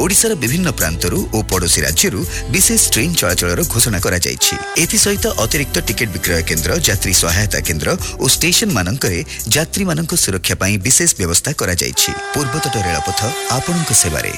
ओडिशार विभिन्न प्रांतरू और पड़ोसी राज्यरू विशेष ट्रेन चलाचल घोषणा करा जायछि। एथिसहित अतिरिक्त टिकेट विक्रय केन्द्र, यात्री सहायता केन्द्र और स्टेशन मानकरे यात्री मानक सुरक्षा पई विशेष व्यवस्था करा जायछि। पूर्वतट रेलपथ आपणक सेवारे।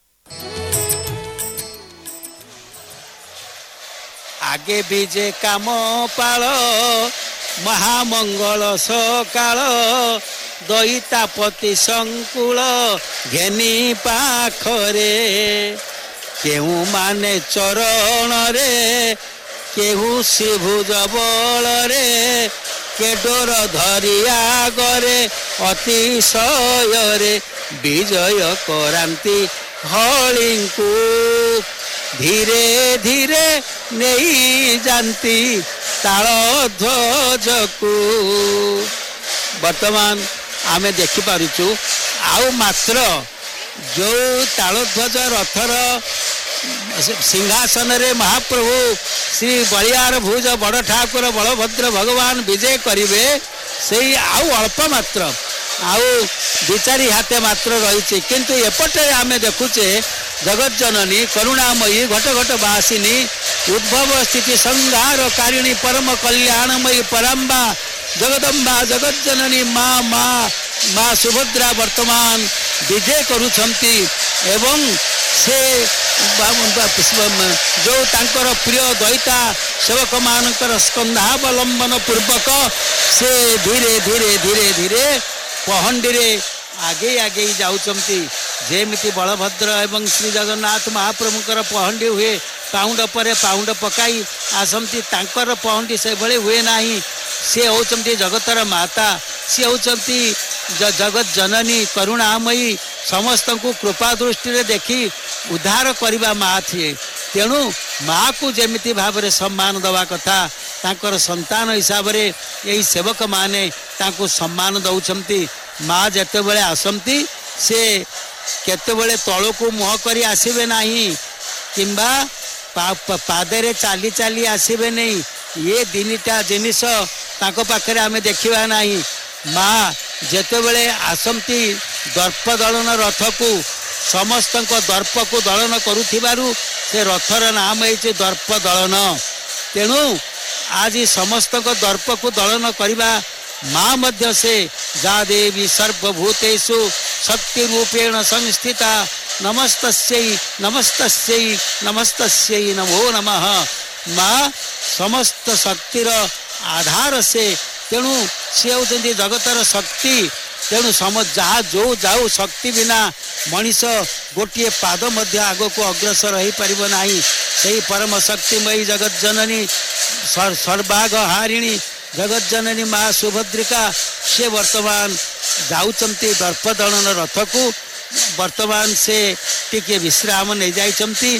आगे बीजे काम पाल महामंगल सकाल दैतापति संकुल घेनी पाखरे केहू माने चरण रे केहू श्रीभुज बल रे के डोर धरिया गरे अतिशय रे विजय करांती हलिंकु धीरे धीरे नहीं जानती ताल ध्वज को। वर्तमान आमे देखि पारुचु आउ मात्र जो ताल ध्वज रथर सिंहासन रे महाप्रभु श्री बलियार भुज बड़ ठाकुर बलभद्र भगवान विजय करिवे सेही आउ अल्प मात्र आउ विचारी हाथे मात्र रही। किंतु एपटे आमे देखुचे जगत जननी करुणामयी घट घट वासिनी उद्भव स्थिति संहार कारिणी परम कल्याणमयी परम्बा जगदम्बा जगत जननी माँ माँ माँ सुभद्रा वर्तमान विजय करुछंती एवं से जो तांकर प्रिय दैता सेवक मानकर स्कंधावलंबन पूर्वक से धीरे धीरे धीरे धीरे पहंडी रे आगे आगे जाउचंती। जेमिति बलभद्र एवं श्री जगन्नाथ महाप्रभुकर पहंडी हुए पाउंड पर पाउंड पकाई आसमती तांकर पहंडी से भले हुए नाही। से होचंती जगतर माता, से होचंती जगत जननी करुणामयी समस्त को कृपा दृष्टि रे देखी उद्धार करवा माँ थी। तेणु माँ को जेमिति भाव में सम्मान दवा कथा तांकर संतान हिसाब रे यही सेवक माने तांको सम्मान दउछंती। माँ जेते बेले आसमती से केतेबेले तल को मुह करी आसबे नहीं किंबा पादरे चाली चाली आसबे नहीं। ये दिनटा जिनिस ताको पाखरे आमे देखिबा नहीं। माँ जेतेबेले आसमती दर्प दलन रथ को समस्त दर्प को दलन करुथिबारु से रथर नाम है दर्प दलन। तेणु आज समस्त दर्प को दलन करवा माँ मध्य से जा देवी सर्वभूतेषु शक्ति रूपेण संस्थिता नमस्तस्यै नमस्तस्यै नमस्तस्यै नमो नमः। माँ समस्त शक्तिर आधार से तेणु सी होती जगतर शक्ति। तेणु जहाँ जो जाऊ शक्ति बिना मनीष गोटे पाद मध्य आग को अग्रसर हो पारिब नाही। सही परम शक्तिमयी जगत जननी सर्वाग हारिणी जगत जननी माँ सुभद्रिका से वर्तमान जाउचंती दर्प दलन रथ को वर्तमान से टिके विश्राम नहीं जाइचंती।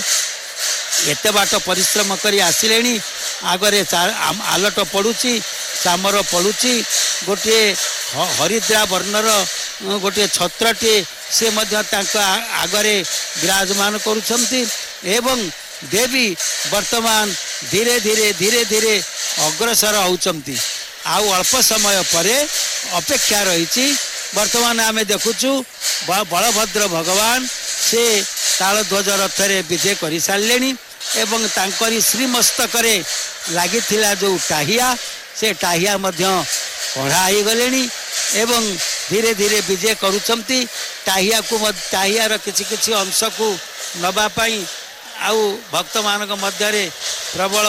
एते बाट परिश्रम करी आसिलेनी आगरे आलट पड़ुची चामर पड़ुची गोटे हरिद्रा वर्णर गोटे छत्रटे से मध्य तांका आगरे विराजमान करुछंती एवं देवी वर्तमान धीरे धीरे धीरे धीरे अग्रसर होचंती। आउ अल्प समय परे अपेक्षा रही वर्तमान आमे देखुचु बलभद्र भगवान से तालध्वज रथरे विजय कर सारे एवं तांकरी श्रीमस्तकरे लागिथिला जो टाहिया से टाहिया मध्य कढ़ा हो गले एवं धीरे धीरे विजय करुछंती। टाहिया को टाहियार किछि किछि अंश को नबा पई आउ भक्त मानक मध्य रे प्रबल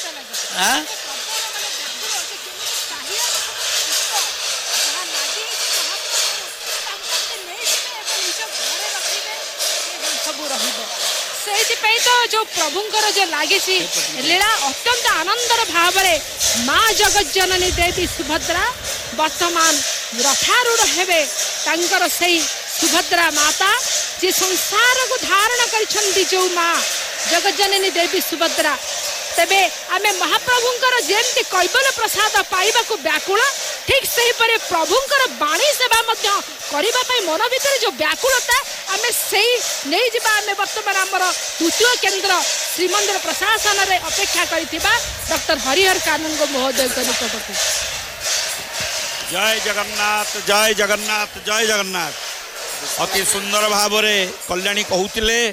तो जो प्रभुंकर जो लगी लीला अत्यंत आनंदर भाव माँ जगत जननी देवी सुभद्रा वर्तमान रथारूढ़ हेबे तांकर सही सुभद्रा माता जे संसार को धारण करिछंती जो माँ जगत जननी देवी सुभद्रा तेबे आमे महाप्रभुंकर जेमती कैबल्य प्रसाद पाइबा को व्याकुल ठीक सही परे प्रभुंकर बाणी सेवा मध्य करिबा पई मन भीतर जो व्याकुलता आमे सही नहीं जिबा आमे वर्तमान हमर द्वितीय केंद्र श्रीमंदिर प्रशासन रे अपेक्षा करिथिबा डॉक्टर हरिहर कानून को महोदय को निकटक। जय जगन्नाथ जय जगन्नाथ जय जगन्नाथ। अति सुंदर भाव रे कल्याणी कहूतिले